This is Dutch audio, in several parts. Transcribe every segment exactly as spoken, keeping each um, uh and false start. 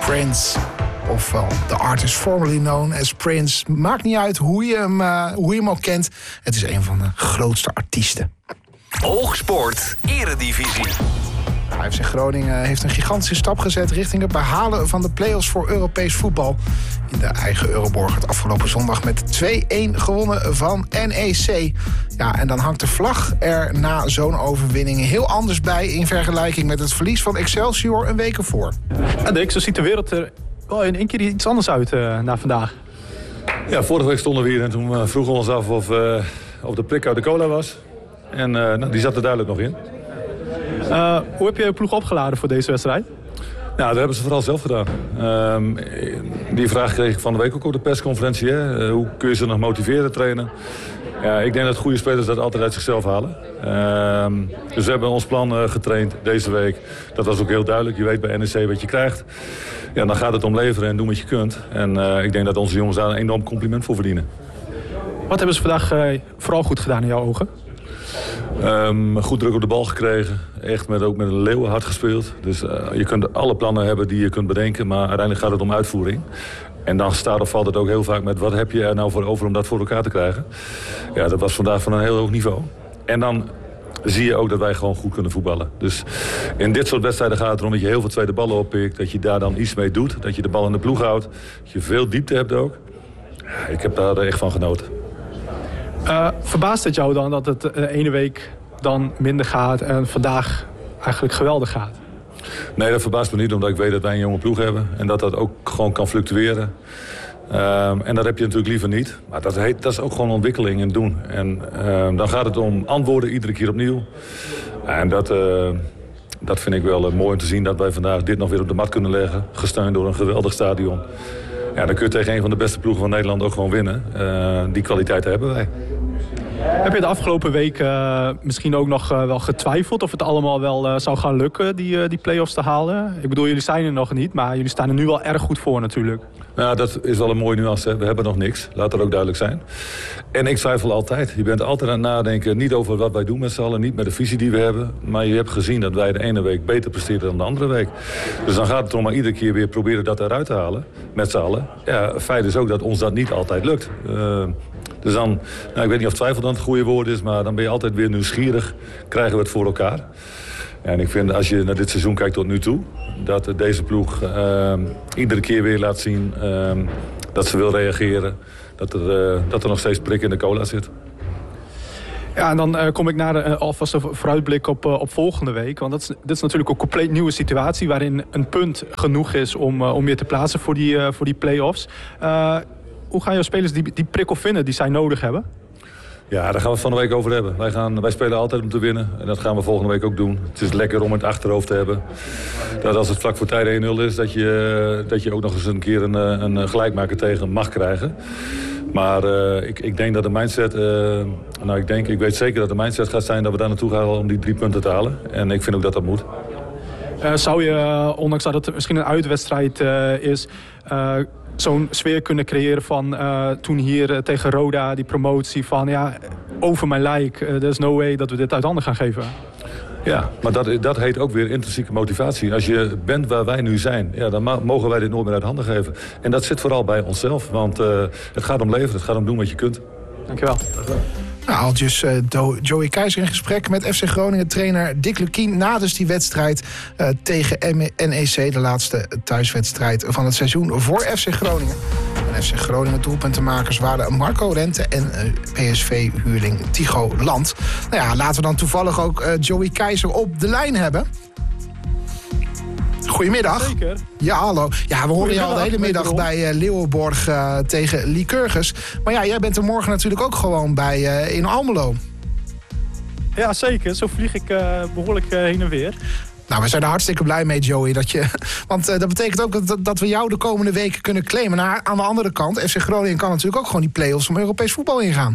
Prince. Ofwel de artist formerly known as Prince. Maakt niet uit hoe je hem, uh, hoe je hem ook kent. Het is een van de grootste artiesten. Oogsport Eredivisie. F C Groningen heeft een gigantische stap gezet richting het behalen van de play-offs voor Europees voetbal. In de eigen Euroborg het afgelopen zondag met twee-een gewonnen van N E C. Ja, en dan hangt de vlag er na zo'n overwinning heel anders bij in vergelijking met het verlies van Excelsior een week ervoor. Ja, Dick, zo ziet de wereld er wel in één keer iets anders uit uh, na vandaag. Ja, vorige week stonden we hier en toen uh, vroegen we ons af of, uh, of de prik uit de cola was. En uh, nou, die zat er duidelijk nog in. Uh, hoe heb je je ploeg opgeladen voor deze wedstrijd? Nou, dat hebben ze vooral zelf gedaan. Uh, die vraag kreeg ik van de week ook op de persconferentie. Hè? Uh, hoe kun je ze nog motiveren, trainen? Ja, ik denk dat goede spelers dat altijd uit zichzelf halen. Uh, dus we hebben ons plan uh, getraind deze week. Dat was ook heel duidelijk. Je weet bij N E C wat je krijgt. Ja, dan gaat het om leveren en doen wat je kunt. En uh, ik denk dat onze jongens daar een enorm compliment voor verdienen. Wat hebben ze vandaag uh, vooral goed gedaan in jouw ogen? Um, goed druk op de bal gekregen. Echt met, ook met een leeuwenhart gespeeld. Dus uh, je kunt alle plannen hebben die je kunt bedenken. Maar uiteindelijk gaat het om uitvoering. En dan staat of valt het ook heel vaak met wat heb je er nou voor over om dat voor elkaar te krijgen. Ja, dat was vandaag van een heel hoog niveau. En dan zie je ook dat wij gewoon goed kunnen voetballen. Dus in dit soort wedstrijden gaat het erom dat je heel veel tweede ballen oppikt. Dat je daar dan iets mee doet. Dat je de bal in de ploeg houdt. Dat je veel diepte hebt ook. Ja, ik heb daar echt van genoten. Uh, verbaast het jou dan dat het de uh, ene week dan minder gaat en vandaag eigenlijk geweldig gaat? Nee, dat verbaast me niet, omdat ik weet dat wij een jonge ploeg hebben. En dat dat ook gewoon kan fluctueren. Um, en dat heb je natuurlijk liever niet. Maar dat, heet, dat is ook gewoon ontwikkeling en doen. En um, dan gaat het om antwoorden iedere keer opnieuw. En dat, uh, dat vind ik wel uh, mooi om te zien dat wij vandaag dit nog weer op de mat kunnen leggen. Gesteund door een geweldig stadion. Ja, dan kun je tegen een van de beste ploegen van Nederland ook gewoon winnen. Uh, die kwaliteiten hebben wij. Heb je de afgelopen week uh, misschien ook nog uh, wel getwijfeld of het allemaal wel uh, zou gaan lukken, die, uh, die play-offs te halen? Ik bedoel, jullie zijn er nog niet, maar jullie staan er nu wel erg goed voor natuurlijk. Nou, dat is wel een mooie nuance. Hè. We hebben nog niks. Laat dat ook duidelijk zijn. En ik twijfel altijd. Je bent altijd aan het nadenken, niet over wat wij doen met z'n allen, niet met de visie die we hebben. Maar je hebt gezien dat wij de ene week beter presteren dan de andere week. Dus dan gaat het om maar iedere keer weer proberen dat eruit te halen, met z'n allen. Ja, feit is ook dat ons dat niet altijd lukt. Uh, Dus dan, nou, ik weet niet of twijfel dan het goede woord is, maar dan ben je altijd weer nieuwsgierig. Krijgen we het voor elkaar? En ik vind, als je naar dit seizoen kijkt tot nu toe, dat deze ploeg uh, iedere keer weer laat zien uh, dat ze wil reageren. Dat er, uh, dat er nog steeds prik in de cola zit. Ja, en dan uh, kom ik naar de, uh, alvast een vooruitblik op, uh, op volgende week. Want dat is, dit is natuurlijk een compleet nieuwe situatie waarin een punt genoeg is om, uh, om je te plaatsen voor die, uh, voor die play-offs. Uh, Hoe gaan jouw spelers die, die prikkel vinden die zij nodig hebben? Ja, daar gaan we het van de week over hebben. Wij, gaan, wij spelen altijd om te winnen. En dat gaan we volgende week ook doen. Het is lekker om het achterhoofd te hebben. Dat als het vlak voor tijd één nul is, dat je, dat je ook nog eens een keer een, een gelijkmaker tegen mag krijgen. Maar uh, ik, ik denk dat de mindset... Uh, nou, ik denk, ik weet zeker dat de mindset gaat zijn dat we daar naartoe gaan om die drie punten te halen. En ik vind ook dat dat moet. Uh, zou je, uh, ondanks dat het misschien een uitwedstrijd uh, is... Uh, zo'n sfeer kunnen creëren van uh, toen hier uh, tegen Roda die promotie van ja, over mijn lijk, uh, there's no way dat we dit uit handen gaan geven. Ja, maar dat, dat heet ook weer intrinsieke motivatie. Als je bent waar wij nu zijn, ja, dan ma- mogen wij dit nooit meer uit handen geven. En dat zit vooral bij onszelf, want uh, het gaat om leven, het gaat om doen wat je kunt. Dankjewel. Nou, al dus uh, Do- Joey Keizer in gesprek met F C Groningen trainer Dick Lukien na dus die wedstrijd uh, tegen N E C, de laatste thuiswedstrijd van het seizoen voor F C Groningen. En F C Groningen doelpuntenmakers waren Marco Rente en uh, P S V-huurling Tycho Land. Nou ja, laten we dan toevallig ook uh, Joey Keizer op de lijn hebben. Goedemiddag. Zeker. Ja, hallo. Ja, we horen je al de hele middag bij uh, Leeuwenborg uh, tegen Lycurgus. Maar ja, jij bent er morgen natuurlijk ook gewoon bij uh, in Almelo. Ja, zeker. Zo vlieg ik uh, behoorlijk uh, heen en weer. Nou, we zijn er hartstikke blij mee, Joey. Dat je, want uh, dat betekent ook dat, dat we jou de komende weken kunnen claimen. Nou, aan de andere kant, F C Groningen kan natuurlijk ook gewoon die play-offs om Europees voetbal ingaan.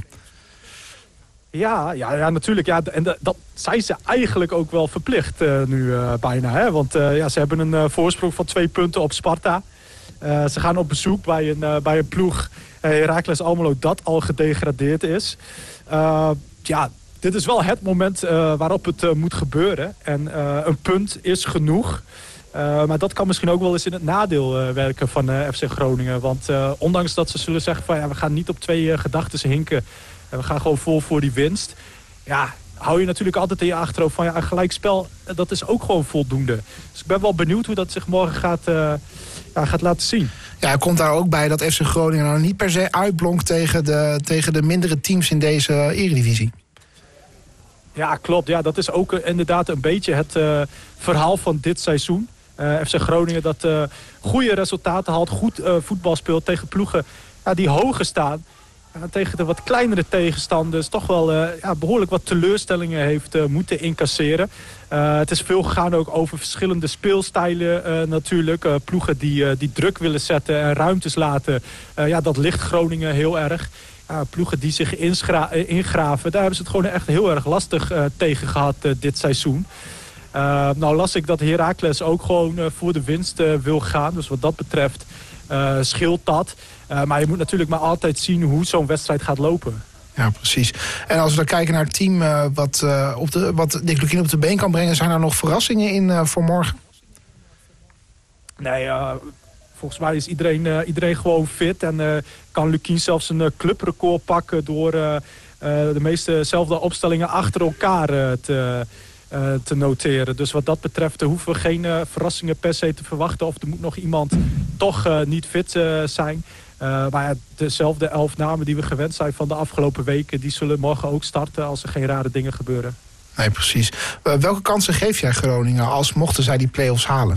Ja, ja, ja, natuurlijk. Ja, en de, dat zijn ze eigenlijk ook wel verplicht uh, nu uh, bijna. Hè? Want uh, ja, ze hebben een uh, voorsprong van twee punten op Sparta. Uh, ze gaan op bezoek bij een, uh, bij een ploeg, uh, Heracles Almelo, dat al gedegradeerd is. Uh, ja, dit is wel het moment uh, waarop het uh, moet gebeuren. En uh, een punt is genoeg. Uh, maar dat kan misschien ook wel eens in het nadeel uh, werken van uh, F C Groningen. Want uh, ondanks dat ze zullen zeggen van ja, we gaan niet op twee uh, gedachten hinken. En we gaan gewoon vol voor die winst. Ja, hou je natuurlijk altijd in je achterhoofd van ja, een gelijkspel, dat is ook gewoon voldoende. Dus ik ben wel benieuwd hoe dat zich morgen gaat, uh, ja, gaat laten zien. Ja, er komt daar ook bij dat F C Groningen nou niet per se uitblonkt tegen de, tegen de mindere teams in deze Eredivisie. Ja, klopt. Ja, dat is ook uh, inderdaad een beetje het uh, verhaal van dit seizoen. Uh, F C Groningen dat uh, goede resultaten haalt, goed uh, voetbal speelt tegen ploegen uh, die hoger staan. Uh, tegen de wat kleinere tegenstanders toch wel uh, ja, behoorlijk wat teleurstellingen heeft uh, moeten incasseren. Uh, het is veel gegaan ook over verschillende speelstijlen uh, natuurlijk. Uh, ploegen die, uh, die druk willen zetten en ruimtes laten. Uh, ja, dat ligt Groningen heel erg. Uh, ploegen die zich inschra- ingraven, daar hebben ze het gewoon echt heel erg lastig uh, tegen gehad uh, dit seizoen. Uh, nou las ik dat Heracles ook gewoon uh, voor de winst uh, wil gaan. Dus wat dat betreft uh, scheelt dat. Uh, maar je moet natuurlijk maar altijd zien hoe zo'n wedstrijd gaat lopen. Ja, precies. En als we dan kijken naar het team uh, wat, uh, op de, wat Dick Lukien op de been kan brengen, zijn er nog verrassingen in uh, voor morgen? Nee, uh, volgens mij is iedereen, uh, iedereen gewoon fit. En uh, kan Lukien zelfs een uh, clubrecord pakken door uh, uh, de meestezelfde opstellingen achter elkaar uh, te... Uh, te noteren. Dus wat dat betreft uh, hoeven we geen uh, verrassingen per se te verwachten. Of er moet nog iemand toch uh, niet fit uh, zijn. Uh, maar ja, dezelfde elf namen die we gewend zijn van de afgelopen weken, die zullen morgen ook starten als er geen rare dingen gebeuren. Nee, precies. Uh, welke kansen geef jij Groningen als mochten zij die play-offs halen?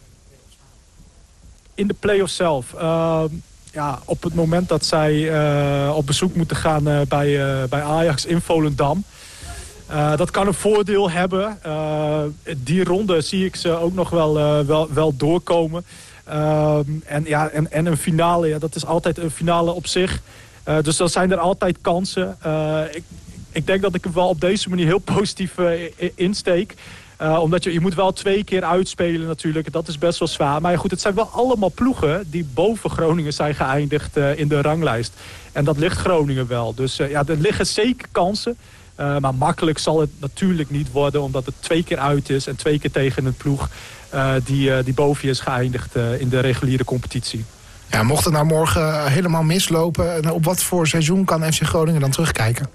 In de play-offs zelf. Uh, ja, op het moment dat zij uh, op bezoek moeten gaan uh, bij, uh, bij Ajax in Volendam. Uh, dat kan een voordeel hebben. Uh, die ronde zie ik ze ook nog wel, uh, wel, wel doorkomen. Uh, en, ja, en, en een finale, ja, dat is altijd een finale op zich. Uh, dus dan zijn er altijd kansen. Uh, ik, ik denk dat ik hem wel op deze manier heel positief uh, insteek. Uh, omdat je, je moet wel twee keer uitspelen natuurlijk. Dat is best wel zwaar. Maar ja, goed, het zijn wel allemaal ploegen die boven Groningen zijn geëindigd uh, in de ranglijst. En dat ligt Groningen wel. Dus uh, ja, er liggen zeker kansen. Uh, maar makkelijk zal het natuurlijk niet worden, omdat het twee keer uit is en twee keer tegen een ploeg uh, die, uh, die boven je is geëindigd uh, in de reguliere competitie. Ja, mocht het nou morgen helemaal mislopen, op wat voor seizoen kan F C Groningen dan terugkijken?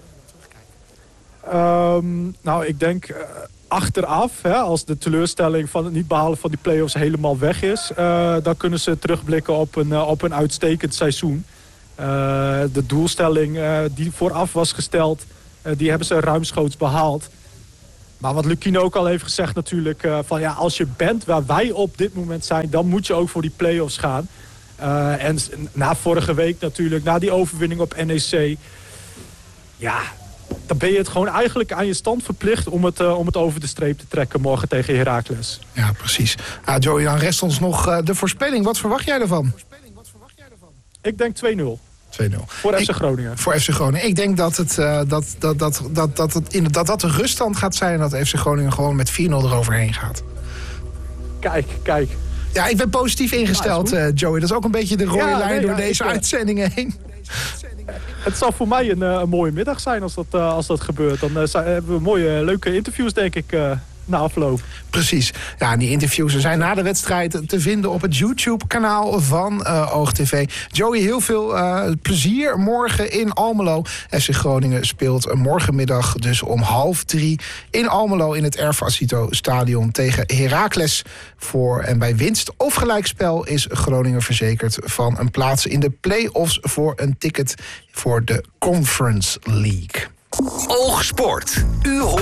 Um, nou, ik denk uh, achteraf, hè, als de teleurstelling van het niet behalen van die play-offs helemaal weg is, uh, dan kunnen ze terugblikken op een, uh, op een uitstekend seizoen. Uh, de doelstelling uh, die vooraf was gesteld, Uh, die hebben ze ruimschoots behaald. Maar wat Lukien ook al heeft gezegd natuurlijk, Uh, van ja, als je bent waar wij op dit moment zijn, dan moet je ook voor die play-offs gaan. Uh, en na vorige week natuurlijk, na die overwinning op N E C. Ja, dan ben je het gewoon eigenlijk aan je stand verplicht om het, uh, om het over de streep te trekken morgen tegen Heracles. Ja, precies. Ah, Joey, dan rest ons nog uh, de voorspelling. Wat verwacht jij ervan? Ik denk twee nul. twee nul. Voor F C Groningen. Ik, voor F C Groningen. Ik denk dat het, uh, dat, dat, dat, dat, dat, het in, dat, dat de ruststand gaat zijn en dat F C Groningen gewoon met vier nul eroverheen gaat. Kijk, kijk. Ja, ik ben positief ingesteld, uh, Joey. Dat is ook een beetje de rode ja, lijn nee, door ja, deze ik, uitzendingen heen. Het zal voor mij een, een mooie middag zijn als dat, uh, als dat gebeurt. Dan uh, hebben we mooie, leuke interviews, denk ik, uh, na afloop. Precies. Ja, en die interviews zijn na de wedstrijd te vinden op het YouTube-kanaal van uh, O G T V. Joey, heel veel uh, plezier morgen in Almelo. F C Groningen speelt morgenmiddag dus om half drie in Almelo in het Ervasito Stadion tegen Heracles. Voor en bij winst of gelijkspel is Groningen verzekerd van een plaats in de play-offs voor een ticket voor de Conference League. Oogsport. U